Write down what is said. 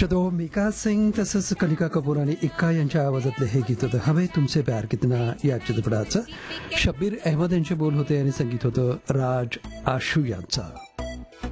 लक्षात हो, मिका सिंग तसंच कनिका कपूर आणि इक्का यांच्या आवाजातले हे गीत होतं हवे तुमचे प्यार कितना या चित्रपटाचं. शब्बीर अहमद यांचे बोल होते आणि संगीत होतं राज आशू यांचं.